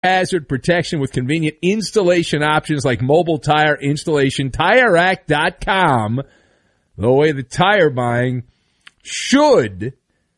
hazard protection with convenient installation options like mobile tire installation. TireRack.com, the way the tire buying should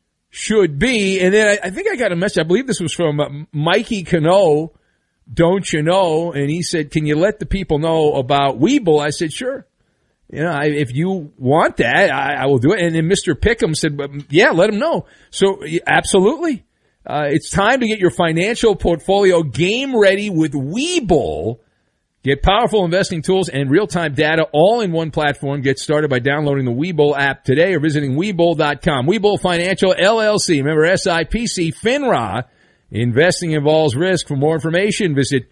be. And then I think I got a message. I believe this was from Mikey Cano, don't you know? And he said, can you let the people know about Webull? I said, sure. You know, if you want that, I will do it. And then Mr. Pickham said, yeah, let him know. So absolutely. It's time to get your financial portfolio game ready with Webull. Get powerful investing tools and real-time data all in one platform. Get started by downloading the Webull app today or visiting Webull.com. Webull Financial LLC. Remember, SIPC, FINRA. Investing involves risk. For more information, visit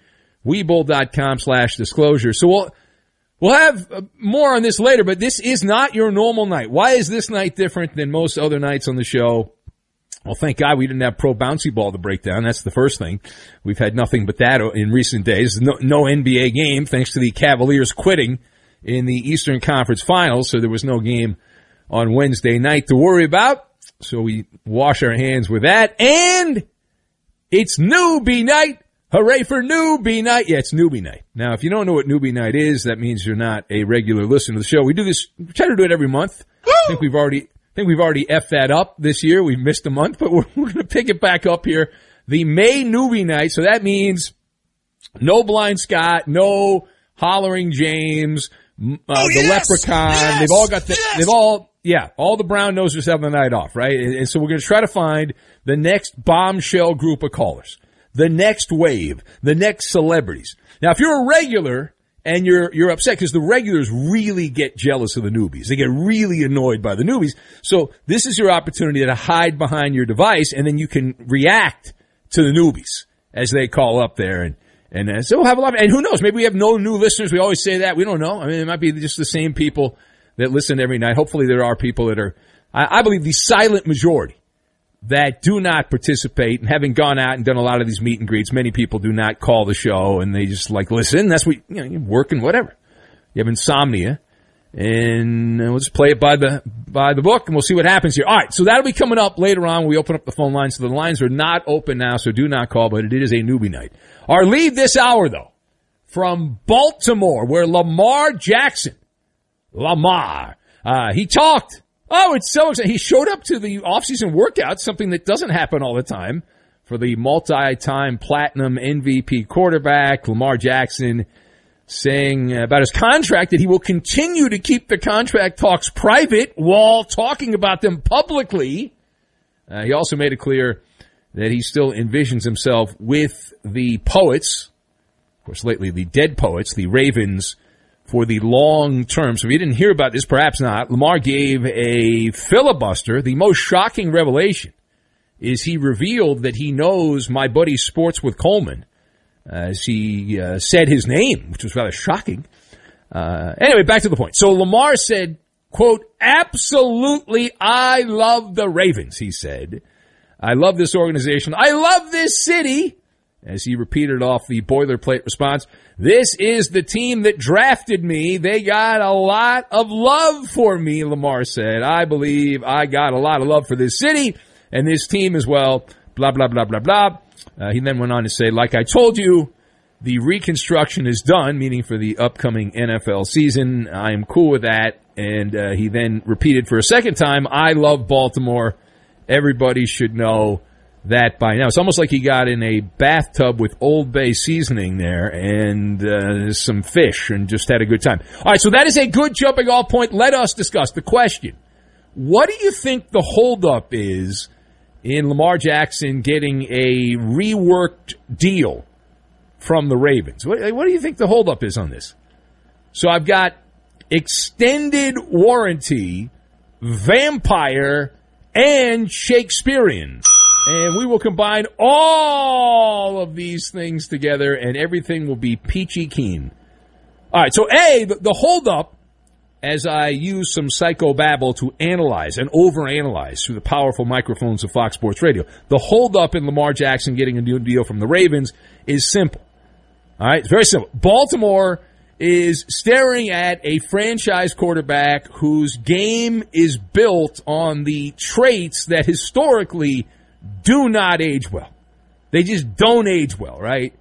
Webull.com/disclosure. So we'll have more on this later, but this is not your normal night. Why is this night different than most other nights on the show? Well, thank God we didn't have pro bouncy ball to break down. That's the first thing. We've had nothing but that in recent days. No NBA game, thanks to the Cavaliers quitting in the Eastern Conference Finals, so there was no game on Wednesday night to worry about. So we wash our hands with that. And it's Newbie Night. Hooray for Newbie Night. Yeah, it's Newbie Night. Now, if you don't know what Newbie Night is, that means you're not a regular listener to the show. We try to do it every month. I think we've already effed that up this year. We missed a month, but we're going to pick it back up here. The May Newbie Night. So that means no Blind Scott, no Hollering James, the Leprechaun. Yes! All the brown nosers have the night off, right? And so we're going to try to find the next bombshell group of callers, the next wave, the next celebrities. Now, if you're a regular and you're upset because the regulars really get jealous of the newbies. They get really annoyed by the newbies. So this is your opportunity to hide behind your device, and then you can react to the newbies as they call up there. And so we'll have a lot. And who knows? Maybe we have no new listeners. We always say that. We don't know. I mean, it might be just the same people that listen every night. Hopefully there are people that are, I believe, the silent majority that do not participate, and having gone out and done a lot of these meet and greets, many people do not call the show, and they just listen. That's what, you're working, whatever. You have insomnia, and we'll just play it by the book, and we'll see what happens here. All right, so that'll be coming up later on when we open up the phone lines. So the lines are not open now, so do not call, but it is a Newbie Night. Our lead this hour, though, from Baltimore, where Lamar Jackson, he talked. Oh, it's so exciting. He showed up to the off-season workouts, something that doesn't happen all the time, for the multi-time platinum MVP quarterback, Lamar Jackson, saying about his contract that he will continue to keep the contract talks private while talking about them publicly. He also made it clear that he still envisions himself with the Poets, of course, lately the dead Poets, the Ravens, for the long term. So if you didn't hear about this, perhaps not, Lamar gave a filibuster. The most shocking revelation is he revealed that he knows my buddy Sports with Coleman, as he said his name, which was rather shocking. Anyway, back to the point. So Lamar said, quote, absolutely, I love the Ravens, he said. I love this organization. I love this city. As he repeated off the boilerplate response, this is the team that drafted me. They got a lot of love for me, Lamar said. I believe I got a lot of love for this city and this team as well, blah, blah, blah, blah, blah. He then went on to say, like I told you, the reconstruction is done, meaning for the upcoming NFL season. I am cool with that. And he then repeated for a second time, I love Baltimore. Everybody should know that by now. It's almost like he got in a bathtub with Old Bay seasoning there and some fish and just had a good time. All right, so that is a good jumping off point. Let us discuss the question. What do you think the holdup is in Lamar Jackson getting a reworked deal from the Ravens? What do you think the holdup is on this? So I've got extended warranty, vampire, and Shakespearean. And we will combine all of these things together, and everything will be peachy keen. All right, so the holdup, as I use some psychobabble to analyze and overanalyze through the powerful microphones of Fox Sports Radio, the holdup in Lamar Jackson getting a new deal from the Ravens is simple. All right, it's very simple. Baltimore is staring at a franchise quarterback whose game is built on the traits that historically do not age well. They just don't age well, right?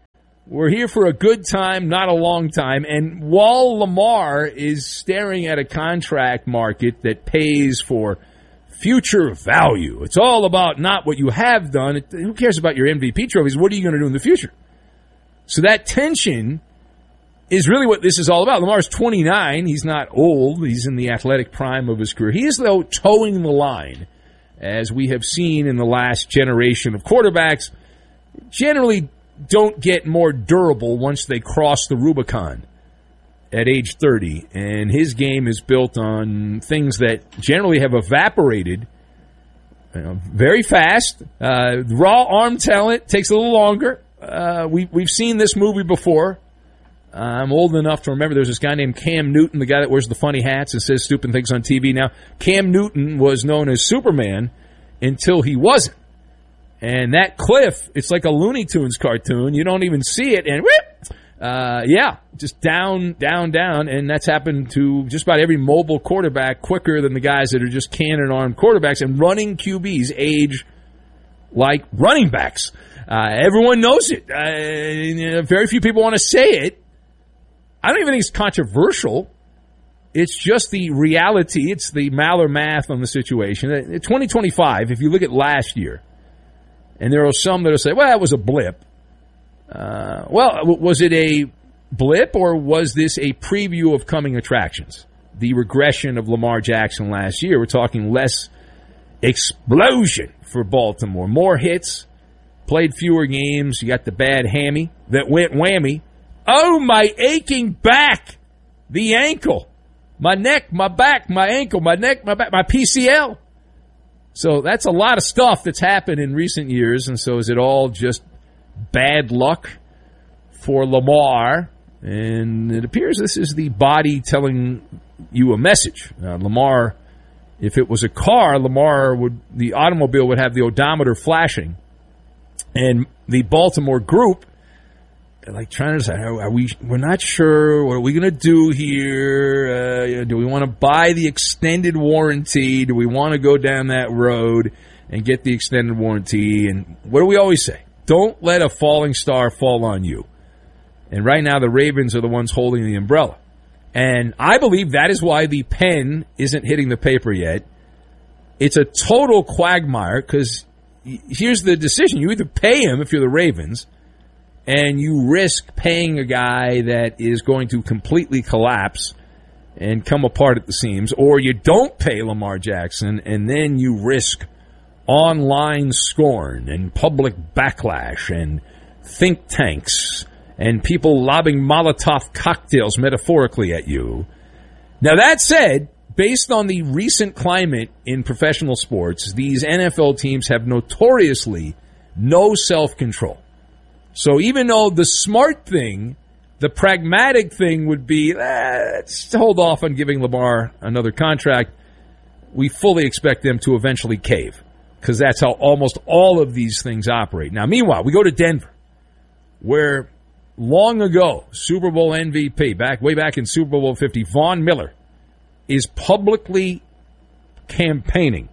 We're here for a good time, not a long time. And while Lamar is staring at a contract market that pays for future value, it's all about not what you have done. Who cares about your MVP trophies? What are you going to do in the future? So that tension is really what this is all about. Lamar's 29. He's not old. He's in the athletic prime of his career. He is, though, towing the line, as we have seen in the last generation of quarterbacks. Generally don't get more durable once they cross the Rubicon at age 30. And his game is built on things that generally have evaporated very fast. Raw arm talent takes a little longer. We've seen this movie before. I'm old enough to remember there's this guy named Cam Newton, the guy that wears the funny hats and says stupid things on TV. Now, Cam Newton was known as Superman until he wasn't. And that cliff, it's like a Looney Tunes cartoon. You don't even see it, and whip! Just down, down, down. And that's happened to just about every mobile quarterback quicker than the guys that are just cannon-armed quarterbacks. And running QBs age like running backs. Everyone knows it. Very few people want to say it. I don't even think it's controversial. It's just the reality. It's the Maller math on the situation. 2025, if you look at last year, and there are some that will say, well, that was a blip. Was it a blip, or was this a preview of coming attractions? The regression of Lamar Jackson last year. We're talking less explosion for Baltimore. More hits, played fewer games. You got the bad hammy that went whammy. Oh, my aching back, the ankle, my neck, my back, my ankle, my neck, my back, my PCL. So that's a lot of stuff that's happened in recent years. And so is it all just bad luck for Lamar? And it appears this is the body telling you a message. Lamar, if it was a car, the automobile would have the odometer flashing. And the Baltimore group, like trying to say, we're not sure. What are we going to do here? Do we want to buy the extended warranty? Do we want to go down that road and get the extended warranty? And what do we always say? Don't let a falling star fall on you. And right now the Ravens are the ones holding the umbrella. And I believe that is why the pen isn't hitting the paper yet. It's a total quagmire because here's the decision. You either pay him if you're the Ravens, and you risk paying a guy that is going to completely collapse and come apart at the seams, or you don't pay Lamar Jackson, and then you risk online scorn and public backlash and think tanks and people lobbing Molotov cocktails metaphorically at you. Now, that said, based on the recent climate in professional sports, these NFL teams have notoriously no self-control. So even though the smart thing, the pragmatic thing would be, let's hold off on giving Lamar another contract, we fully expect them to eventually cave because that's how almost all of these things operate. Now, meanwhile, we go to Denver, where long ago, Super Bowl MVP, way back in Super Bowl 50, Von Miller is publicly campaigning,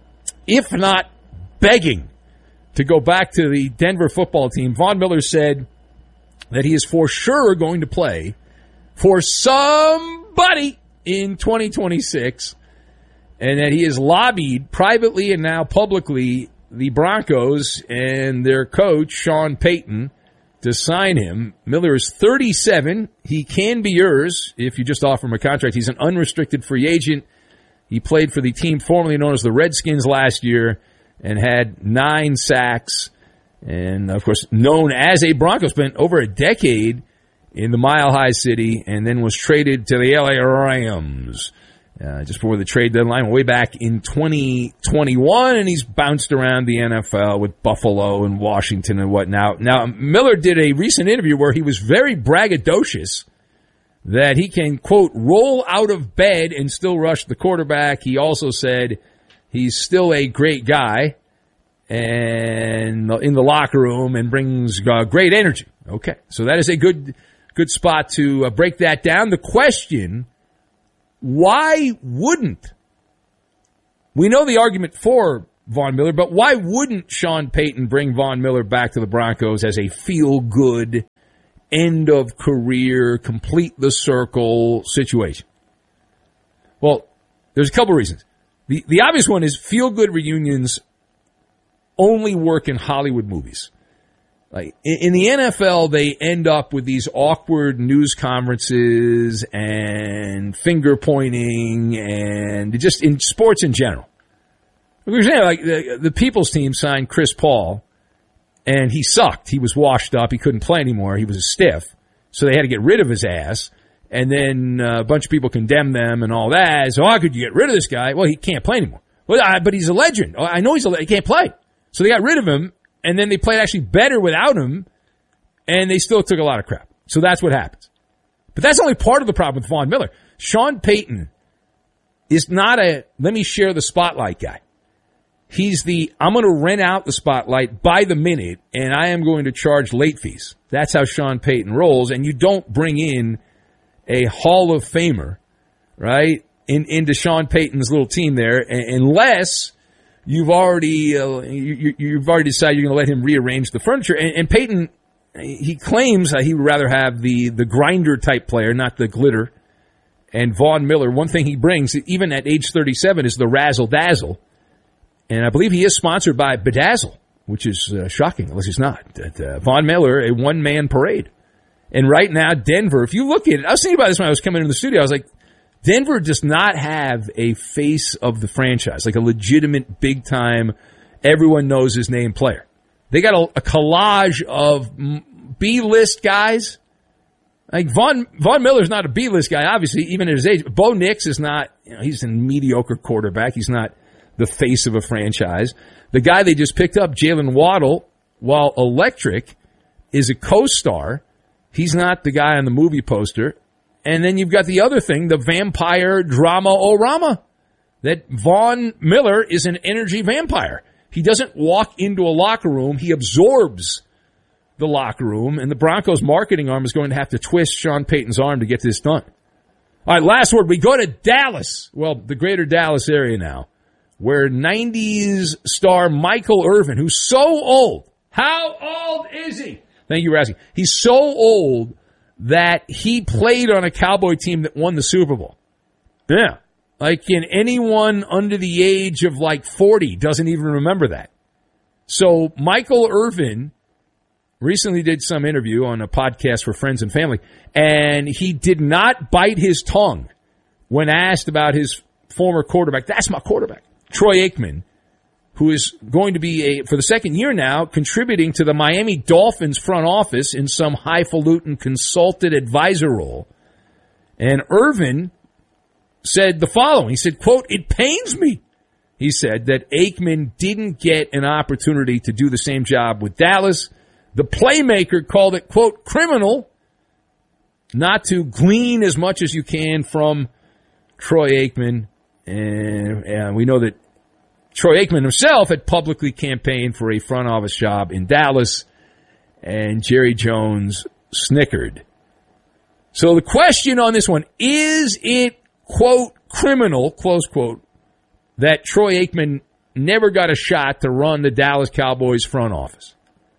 if not begging, to go back to the Denver football team. Von Miller said that he is for sure going to play for somebody in 2026 and that he has lobbied privately and now publicly the Broncos and their coach, Sean Payton, to sign him. Miller is 37. He can be yours if you just offer him a contract. He's an unrestricted free agent. He played for the team formerly known as the Redskins last year and had 9 sacks, and, of course, known as a Bronco. Spent over a decade in the Mile High City and then was traded to the LA Rams just before the trade deadline, way back in 2021, and he's bounced around the NFL with Buffalo and Washington and whatnot. Now, Miller did a recent interview where he was very braggadocious that he can, quote, roll out of bed and still rush the quarterback. He also said he's still a great guy and in the locker room and brings great energy. Okay, so that is a good spot to break that down. The question, why wouldn't? We know the argument for Von Miller, but why wouldn't Sean Payton bring Von Miller back to the Broncos as a feel-good end of career, complete the circle situation? Well, there's a couple reasons. The obvious one is feel-good reunions only work in Hollywood movies. Like in the NFL, they end up with these awkward news conferences and finger pointing, and just in sports in general. For example, like the People's team signed Chris Paul, and he sucked. He was washed up. He couldn't play anymore. He was a stiff, so they had to get rid of his ass. And then a bunch of people condemned them and all that. So how could you get rid of this guy? Well, he can't play anymore. Well, but he's a legend. I know he can't play. So they got rid of him, and then they played actually better without him, and they still took a lot of crap. So that's what happens. But that's only part of the problem with Von Miller. Sean Payton is not a let me share the spotlight guy. He's I'm going to rent out the spotlight by the minute, and I am going to charge late fees. That's how Sean Payton rolls, and you don't bring in a Hall of Famer, right, into Sean Payton's little team there, unless you've already decided you're going to let him rearrange the furniture. And Payton, he claims he would rather have the grinder type player, not the glitter. And Von Miller, one thing he brings, even at age 37, is the razzle dazzle. And I believe he is sponsored by Bedazzle, which is shocking, unless he's not. Von Miller, a one-man parade. And right now, Denver, if you look at it, I was thinking about this when I was coming into the studio. I was like, Denver does not have a face of the franchise, like a legitimate, big-time, everyone knows his name player. They got a collage of B-list guys. Like Von Miller's not a B-list guy, obviously, even at his age. Bo Nix is not, he's a mediocre quarterback. He's not the face of a franchise. The guy they just picked up, Jalen Waddle, while electric, is a co-star. He's not the guy on the movie poster. And then you've got the other thing, the vampire drama-o-rama, that Von Miller is an energy vampire. He doesn't walk into a locker room. He absorbs the locker room, and the Broncos' marketing arm is going to have to twist Sean Payton's arm to get this done. All right, last word. We go to Dallas. Well, the greater Dallas area now, where 90s star Michael Irvin, who's so old. How old is he? Thank you for asking. He's so old that he played on a Cowboy team that won the Super Bowl. Yeah. Like, anyone under the age of 40 doesn't even remember that. So Michael Irvin recently did some interview on a podcast for friends and family, and he did not bite his tongue when asked about his former quarterback. That's my quarterback, Troy Aikman, who is going to be, for the second year now, contributing to the Miami Dolphins front office in some highfalutin consulted advisor role. And Irvin said the following. He said, quote, "It pains me," he said, "that Aikman didn't get an opportunity to do the same job with Dallas. The playmaker called it, quote, criminal not to glean as much as you can from Troy Aikman." And we know that Troy Aikman himself had publicly campaigned for a front office job in Dallas, and Jerry Jones snickered. So the question on this one, is it, quote, criminal, close quote, that Troy Aikman never got a shot to run the Dallas Cowboys front office?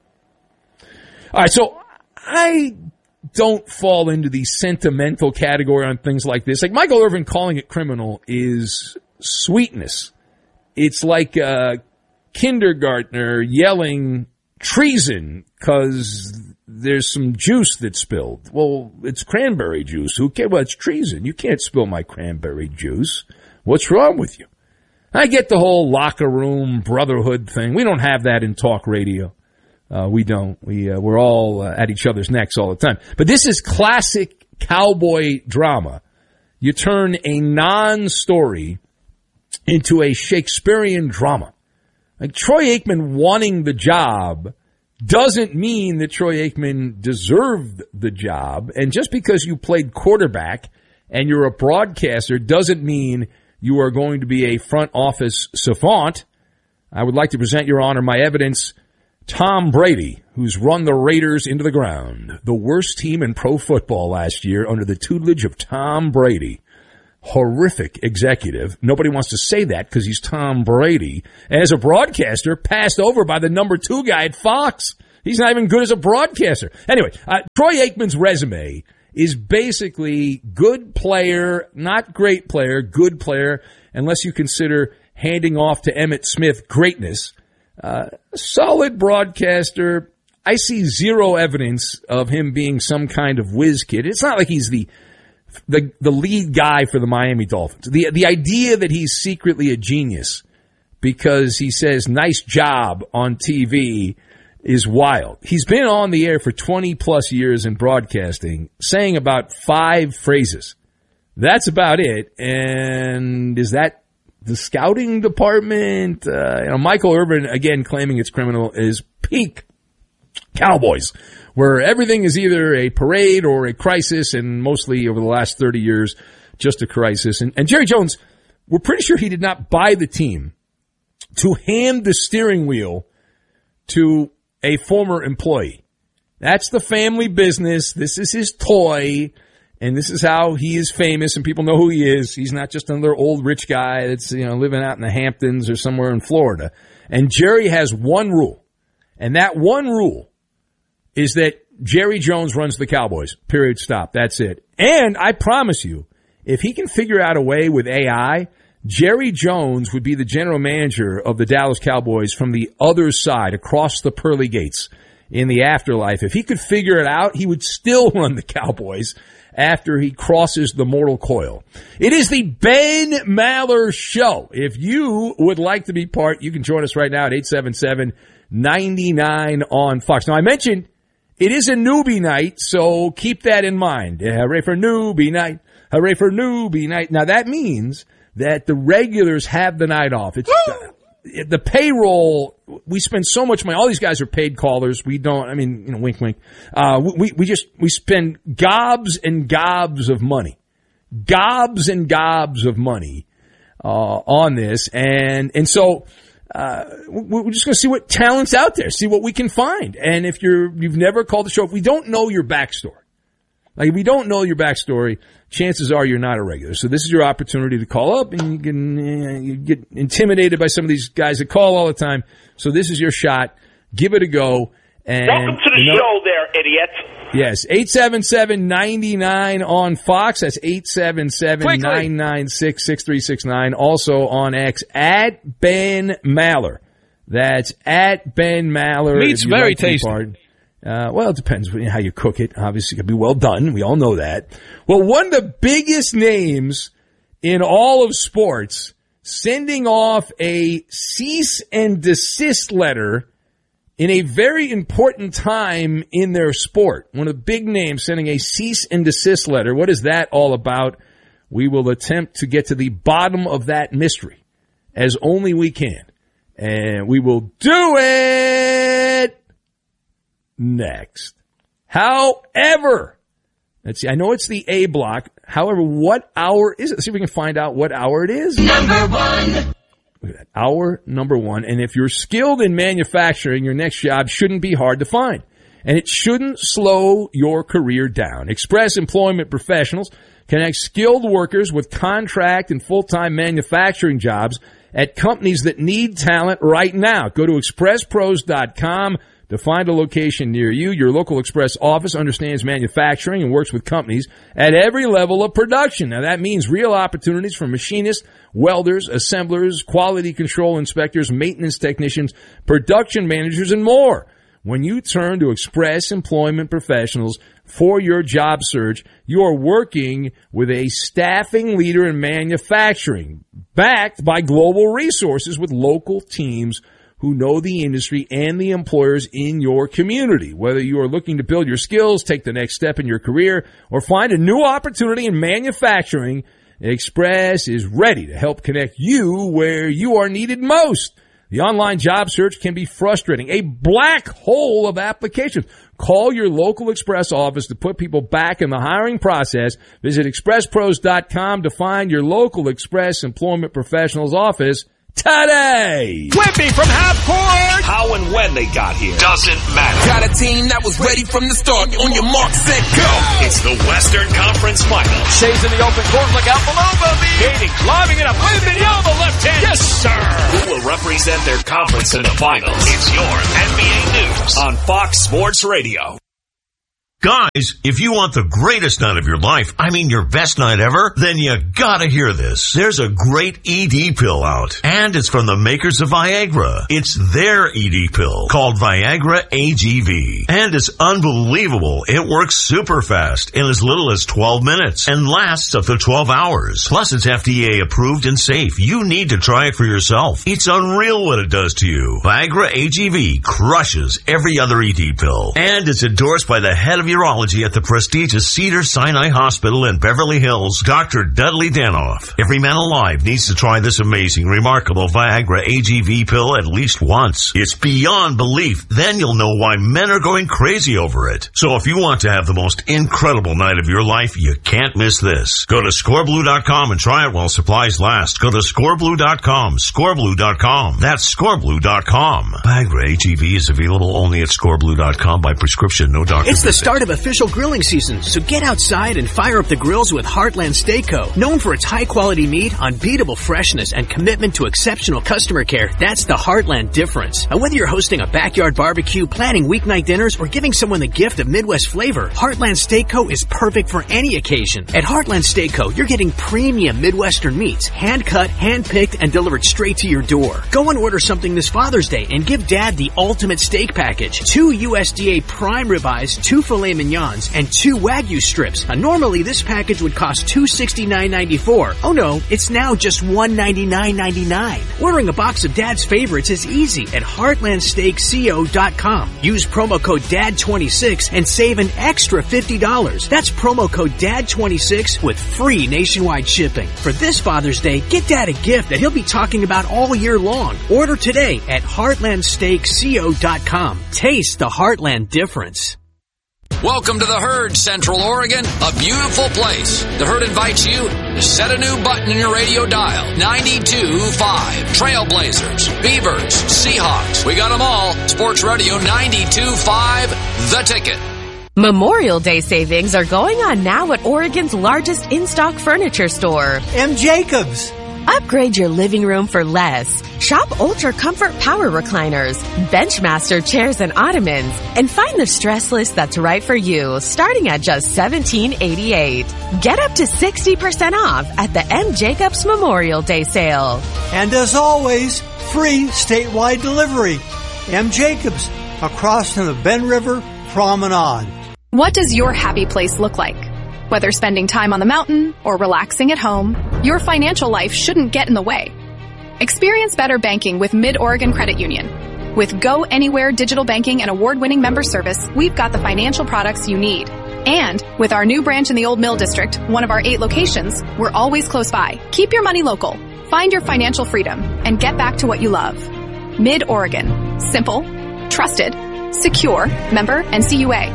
All right, so I don't fall into the sentimental category on things like this. Like Michael Irvin calling it criminal is sweetness. It's like a kindergartner yelling treason because there's some juice that's spilled. Well, it's cranberry juice. Who cares? Well, it's treason. You can't spill my cranberry juice. What's wrong with you? I get the whole locker room brotherhood thing. We don't have that in talk radio. We don't. We're all at each other's necks all the time. But this is classic cowboy drama. You turn a non-story into a Shakespearean drama. Like Troy Aikman wanting the job doesn't mean that Troy Aikman deserved the job. And just because you played quarterback and you're a broadcaster doesn't mean you are going to be a front office savant. I would like to present, Your Honor, my evidence. Tom Brady, who's run the Raiders into the ground, the worst team in pro football last year under the tutelage of Tom Brady. Horrific executive. Nobody wants to say that because he's Tom Brady. And as a broadcaster, passed over by the number 2 guy at Fox. He's not even good as a broadcaster. Anyway, Troy Aikman's resume is basically good player, not great player, good player, unless you consider handing off to Emmitt Smith greatness. Solid broadcaster. I see zero evidence of him being some kind of whiz kid. It's not like he's the lead guy for the Miami Dolphins. The idea that he's secretly a genius because he says nice job on TV is wild. He's been on the air for 20 plus years in broadcasting, saying about 5 phrases. That's about it. And is that the scouting department? Michael Irvin, again, claiming it's criminal, is peak Cowboys, where everything is either a parade or a crisis, and mostly over the last 30 years, just a crisis. And Jerry Jones, we're pretty sure he did not buy the team to hand the steering wheel to a former employee. That's the family business. This is his toy, and this is how he is famous, and people know who he is. He's not just another old rich guy that's, living out in the Hamptons or somewhere in Florida. And Jerry has one rule, and that one rule is that Jerry Jones runs the Cowboys. Period. Stop. That's it. And I promise you, if he can figure out a way with AI, Jerry Jones would be the general manager of the Dallas Cowboys from the other side, across the pearly gates in the afterlife. If he could figure it out, he would still run the Cowboys after he crosses the mortal coil. It is the Ben Maller Show. If you would like to be part, you can join us right now at 877-99 on Fox. Now, I mentioned it is a newbie night, so keep that in mind. Hooray for newbie night. Hooray for newbie night. Now, that means that the regulars have the night off. It's the payroll. We spend so much money. All these guys are paid callers. We don't, wink, wink. We spend gobs and gobs of money. Gobs and gobs of money, on this. And so, we're just going to see what talent's out there, see what we can find. And if you've never called the show, if we don't know your backstory, if we don't know your backstory, chances are you're not a regular. So this is your opportunity to call up, and you get intimidated by some of these guys that call all the time. So this is your shot. Give it a go. And, welcome to the show there, idiot. Yes, 877-99 on Fox. That's 877-996-6369. Also on X, at Ben Maller. That's at Ben Maller. Meat's very tasty. Well, it depends how you cook it. Obviously, it can be well done. We all know that. Well, one of the biggest names in all of sports sending off a cease and desist letter in a very important time in their sport. One of the big names sending a cease and desist letter. What is that all about? We will attempt to get to the bottom of that mystery as only we can. And we will do it next. However, let's see, I know it's the A block. However, what hour is it? Let's see if we can find out what hour it is. Number 1. Look at that. Hour number 1. And if you're skilled in manufacturing, your next job shouldn't be hard to find. And it shouldn't slow your career down. Express Employment Professionals connect skilled workers with contract and full-time manufacturing jobs at companies that need talent right now. Go to expresspros.com to find a location near you. Your local Express office understands manufacturing and works with companies at every level of production. Now, that means real opportunities for machinists, welders, assemblers, quality control inspectors, maintenance technicians, production managers, and more. When you turn to Express Employment Professionals for your job search, you are working with a staffing leader in manufacturing, backed by global resources with local teams who know the industry and the employers in your community. Whether you are looking to build your skills, take the next step in your career, or find a new opportunity in manufacturing, Express is ready to help connect you where you are needed most. The online job search can be frustrating, a black hole of applications. Call your local Express office to put people back in the hiring process. Visit expresspros.com to find your local Express Employment Professionals office today. Whippy from half court. How and when they got here doesn't matter. Got a team that was ready from the start. On your mark, set, go. It's the Western Conference Finals. Shays in the open court. Look out below, Bobby. Gating, lobbing it up. Waving it down the left hand. Yes, sir. Who will represent their conference in the finals? It's your NBA News on Fox Sports Radio. Guys, if you want the greatest night of your life, I mean your best night ever, then you gotta hear this. There's a great ED pill out, and it's from the makers of Viagra. It's their ED pill called Viagra AGV, and it's unbelievable. It works super fast in as little as 12 minutes and lasts up to 12 hours. Plus, it's FDA approved and safe. You need to try it for yourself. It's unreal what it does to you. Viagra AGV crushes every other ED pill, and it's endorsed by the head of urology at the prestigious Cedars-Sinai Hospital in Beverly Hills, Dr. Dudley Danoff. Every man alive needs to try this amazing, remarkable Viagra AGV pill at least once. It's beyond belief. Then you'll know why men are going crazy over it. So if you want to have the most incredible night of your life, you can't miss this. Go to scoreblue.com and try it while supplies last. Go to scoreblue.com, scoreblue.com. That's scoreblue.com. Viagra AGV is available only at scoreblue.com by prescription, no doctor. It's the start of official grilling season, so get outside and fire up the grills with Heartland Steak Co. Known for its high-quality meat, unbeatable freshness, and commitment to exceptional customer care, that's the Heartland difference. And whether you're hosting a backyard barbecue, planning weeknight dinners, or giving someone the gift of Midwest flavor, Heartland Steak Co. is perfect for any occasion. At Heartland Steak Co., you're getting premium Midwestern meats, hand-cut, hand-picked, and delivered straight to your door. Go and order something this Father's Day and give Dad the ultimate steak package. 2 USDA prime ribeyes, 2 filet mignons, and 2 Wagyu strips. Now, normally this package would cost $269.94. Oh no, it's now just $199.99. Ordering a box of Dad's favorites is easy at heartlandsteakco.com. Use promo code DAD26 and save an extra $50. That's promo code DAD26 with free nationwide shipping. For this Father's Day, get Dad a gift that he'll be talking about all year long. Order today at heartlandsteakco.com. Taste the Heartland difference. Welcome to the Herd, Central Oregon, a beautiful place. The Herd invites you to set a new button in your radio dial. 92.5. Trailblazers, Beavers, Seahawks. We got them all. Sports Radio 92.5, The Ticket. Memorial Day savings are going on now at Oregon's largest in-stock furniture store, M. Jacobs. Upgrade your living room for less. Shop Ultra Comfort Power Recliners, Benchmaster chairs and ottomans, and find the stress list that's right for you, starting at just $17.88. Get up to 60% off at the M. Jacobs Memorial Day sale. And as always, free statewide delivery. M. Jacobs, across from the Ben River Promenade. What does your happy place look like? Whether spending time on the mountain or relaxing at home, your financial life shouldn't get in the way. Experience better banking with Mid-Oregon Credit Union. With Go Anywhere digital banking and award-winning member service, we've got the financial products you need. And with our new branch in the Old Mill District, one of our 8 locations, we're always close by. Keep your money local. Find your financial freedom and get back to what you love. Mid-Oregon. Simple, trusted, secure, member NCUA.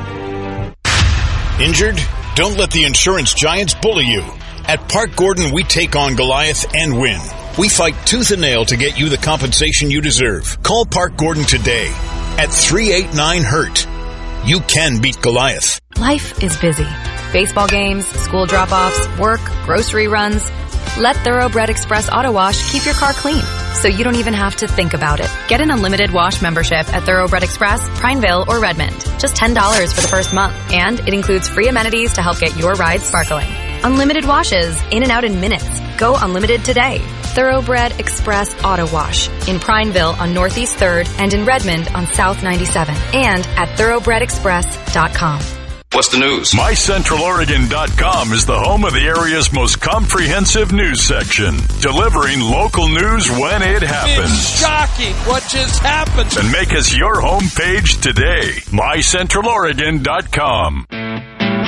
Injured? Don't let the insurance giants bully you. At Park Gordon, we take on Goliath and win. We fight tooth and nail to get you the compensation you deserve. Call Park Gordon today at 389-HURT. You can beat Goliath. Life is busy. Baseball games, school drop-offs, work, grocery runs. Let Thoroughbred Express Auto Wash keep your car clean, so you don't even have to think about it. Get an unlimited wash membership at Thoroughbred Express, Prineville, or Redmond. Just $10 for the first month, and it includes free amenities to help get your ride sparkling. Unlimited washes, in and out in minutes. Go unlimited today. Thoroughbred Express Auto Wash in Prineville on Northeast 3rd and in Redmond on South 97 and at thoroughbredexpress.com. What's the news? MyCentralOregon.com is the home of the area's most comprehensive news section, delivering local news when it happens. It's shocking what just happened. And make us your homepage today. MyCentralOregon.com.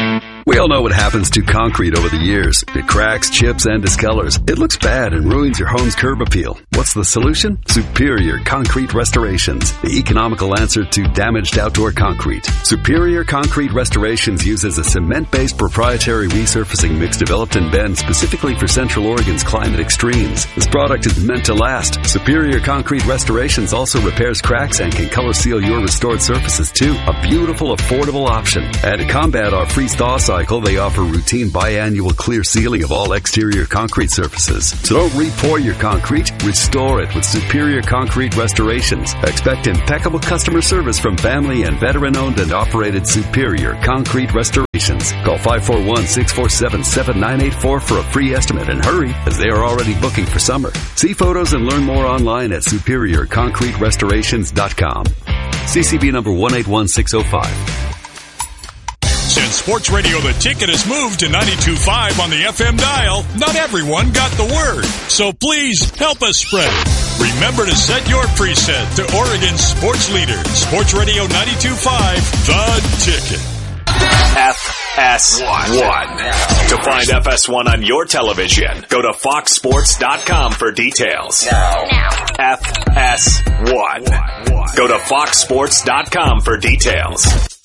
We all know what happens to concrete over the years. It cracks, chips, and discolors. It looks bad and ruins your home's curb appeal. What's the solution? Superior Concrete Restorations, the economical answer to damaged outdoor concrete. Superior Concrete Restorations uses a cement-based proprietary resurfacing mix developed in Bend specifically for Central Oregon's climate extremes. This product is meant to last. Superior Concrete Restorations also repairs cracks and can color seal your restored surfaces too. A beautiful, affordable option. And to combat our freeze-thaw cycle, they offer routine biannual clear sealing of all exterior concrete surfaces. So don't re-pour your concrete, restore it with Superior Concrete Restorations. Expect impeccable customer service from family and veteran-owned and operated Superior Concrete Restorations. Call 541-647-7984 for a free estimate, and hurry, as they are already booking for summer. See photos and learn more online at SuperiorConcreteRestorations.com. CCB number 181605. Since Sports Radio The Ticket has moved to 92.5 on the FM dial, not everyone got the word. So please help us spread it. Remember to set your preset to Oregon's sports leader, Sports Radio 92.5, The Ticket. FS1. To find FS1 on your television, go to foxsports.com for details. Now. FS1. Go to foxsports.com for details.